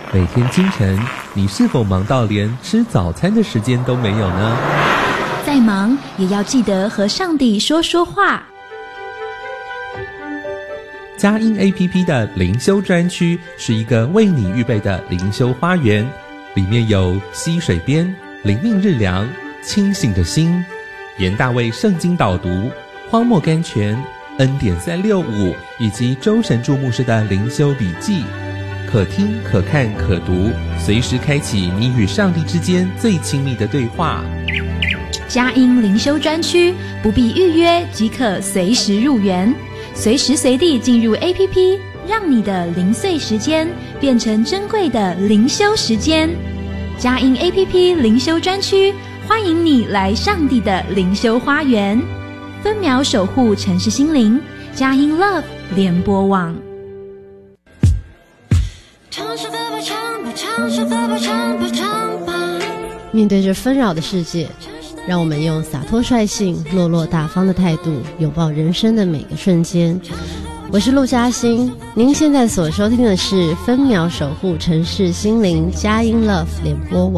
每天清晨，你是否忙到连吃早餐的时间都没有呢？ 再忙也要记得和上帝说说话。 佳音 APP 的灵修专区是一个为你预备的灵修花园，里面有溪水边、灵命日粮、清醒的心、严大卫圣经导读、荒漠甘泉、恩典365以及周神助牧师的灵修笔记，可听可看可读，随时开启你与上帝之间最亲密的对话。 佳音灵修专区不必预约即可随时入园，随时随地进入 APP， 让你的零碎时间变成珍贵的灵修时间。佳音 APP 灵修专区欢迎你来上帝的灵修花园，分秒守护城市心灵，佳音 Love 联播网。 面对这纷扰的世界，让我们用洒脱率性、落落大方的态度，拥抱人生的每个瞬间。我是陆嘉欣，您现在所收听的是分秒守护城市心灵佳音 Love 联播网。